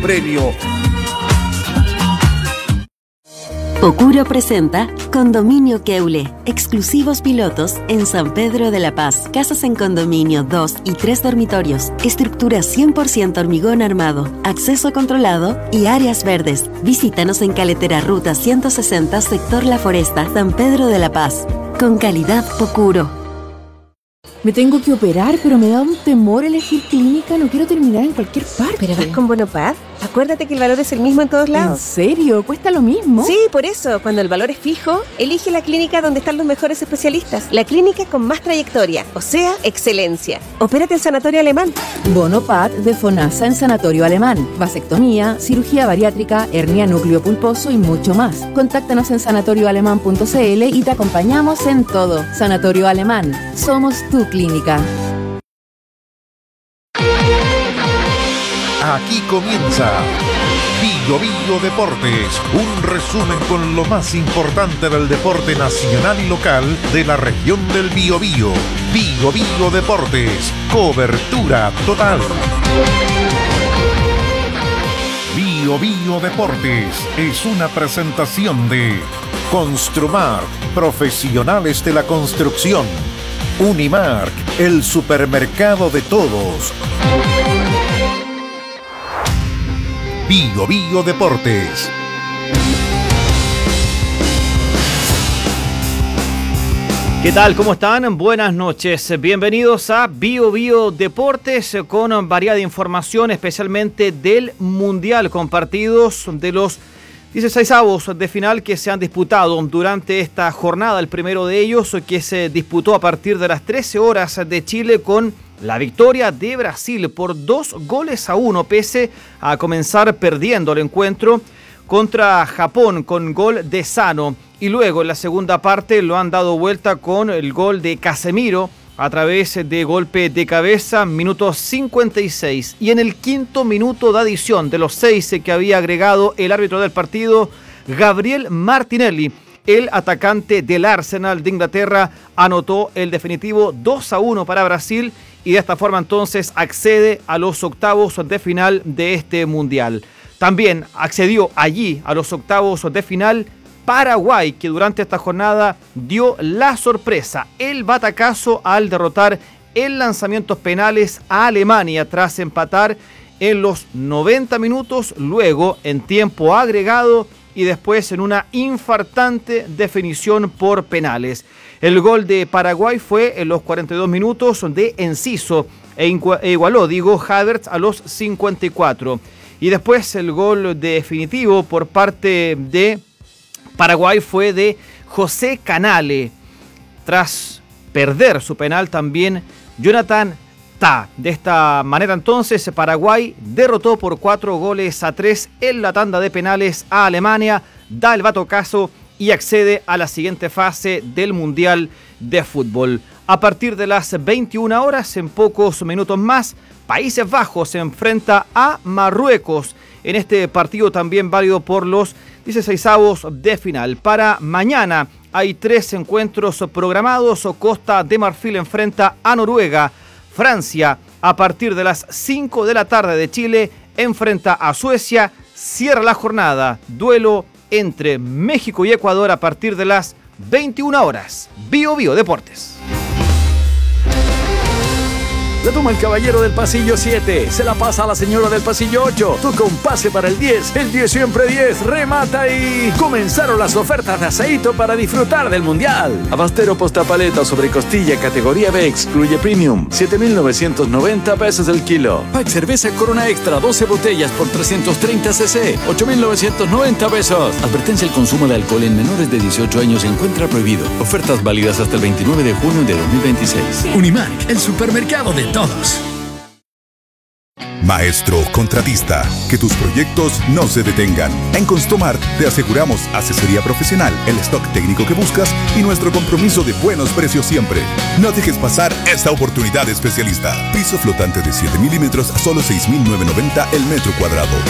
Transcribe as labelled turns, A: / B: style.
A: premio.
B: Pocuro presenta Condominio Keule, exclusivos pilotos en San Pedro de la Paz. Casas en condominio, 2 y 3 dormitorios, estructura 100% hormigón armado, acceso controlado y áreas verdes. Visítanos en Caletera Ruta 160, sector La Foresta, San Pedro de la Paz. Con calidad Pocuro.
C: Me tengo que operar, pero me da un temor elegir clínica. No quiero terminar en cualquier parte.
D: ¿Pero vas con Bonopad? Acuérdate que el valor es el mismo en todos lados.
C: ¿En serio? ¿Cuesta lo mismo?
D: Sí, por eso. Cuando el valor es fijo, elige la clínica donde están los mejores especialistas. La clínica con más trayectoria, o sea, excelencia. Opérate en Sanatorio Alemán.
C: Bonopad de FONASA en Sanatorio Alemán. Vasectomía, cirugía bariátrica, hernia núcleo pulposo y mucho más. Contáctanos en sanatorioalemán.cl y te acompañamos en todo. Sanatorio Alemán. Somos tu clínica.
A: Aquí comienza Bio Bio Deportes, un resumen con lo más importante del deporte nacional y local de la región del Biobío. Bio Bio Deportes, cobertura total. Bio Bio Deportes es una presentación de Construmar, profesionales de la construcción. Unimark, el supermercado de todos. Bio Bio Deportes.
E: ¿Qué tal? ¿Cómo están? Buenas noches. Bienvenidos a Bio Bio Deportes con variada información, especialmente del Mundial, con partidos de los 16avos de final que se han disputado durante esta jornada. El primero de ellos que se disputó a partir de las 13 horas de Chile con la victoria de Brasil por 2-1, pese a comenzar perdiendo el encuentro contra Japón con gol de Sano. Y luego en la segunda parte lo han dado vuelta con el gol de Casemiro a través de golpe de cabeza, minuto 56. Y en el quinto minuto de adición de los 6 que había agregado el árbitro del partido, Gabriel Martinelli, el atacante del Arsenal de Inglaterra, anotó el definitivo 2-1 para Brasil y de esta forma entonces accede a los octavos de final de este Mundial. También accedió allí a los octavos de final Paraguay, que durante esta jornada dio la sorpresa, el batacazo al derrotar en lanzamientos penales a Alemania tras empatar en los 90 minutos, luego en tiempo agregado y después en una infartante definición por penales. El gol de Paraguay fue en los 42 minutos de Enciso e igualó Havertz a los 54. Y después el gol definitivo por parte de Paraguay fue de José Canale. Tras perder su penal también Jonathan Tah. De esta manera entonces Paraguay derrotó por 4-3 en la tanda de penales a Alemania, da el batacazo y accede a la siguiente fase del Mundial de Fútbol. A partir de las 21 horas, en pocos minutos más, Países Bajos se enfrenta a Marruecos en este partido también válido por los 16avos de final. Para mañana hay 3 encuentros programados. Costa de Marfil enfrenta a Noruega. Francia, a partir de las 5 de la tarde de Chile, enfrenta a Suecia. Cierra la jornada, duelo entre México y Ecuador a partir de las 21 horas. Bio Bio Deportes.
F: La toma el caballero del pasillo 7, se la pasa a la señora del pasillo 8, toca un pase para el 10 siempre 10, remata y... Comenzaron las ofertas de aceito para disfrutar del Mundial. Abastero postapaleta sobre costilla categoría B, excluye Premium, 7,990 pesos el kilo. Pack cerveza Corona Extra, 12 botellas por 330 cc, 8,990 pesos. Advertencia: el consumo de alcohol en menores de 18 años se encuentra prohibido. Ofertas válidas hasta el 29 de junio de 2026. Unimark, el supermercado de todos.
G: Maestro contratista, que tus proyectos no se detengan. En Construmart te aseguramos asesoría profesional, el stock técnico que buscas y nuestro compromiso de buenos precios siempre. No dejes pasar esta oportunidad especialista. Piso flotante de 7 milímetros a solo 6,990 el metro cuadrado.